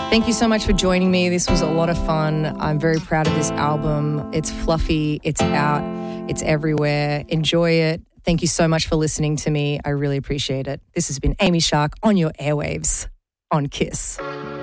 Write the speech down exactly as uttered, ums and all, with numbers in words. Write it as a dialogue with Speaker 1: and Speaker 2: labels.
Speaker 1: Thank you so much for joining me. This was a lot of fun. I'm very proud of this album. It's fluffy, it's out, it's everywhere. Enjoy it. Thank you so much for listening to me. I really appreciate it. This has been Amy Shark on your airwaves on Kiss.